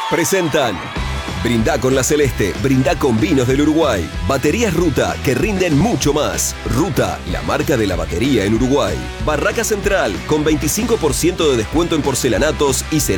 Presentan Brindá con la Celeste, brindá con vinos del Uruguay. Baterías Ruta, que rinden mucho más. Ruta, la marca de la batería en Uruguay. Barraca Central, con 25% de descuento en porcelanatos y cerámica.